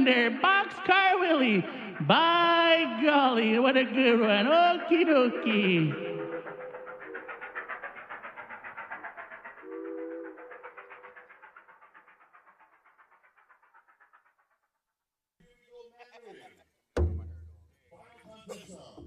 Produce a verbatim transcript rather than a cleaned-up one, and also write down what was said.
Wonder, Boxcar Willie. By golly, what a good one. Okie dokie. Five hundred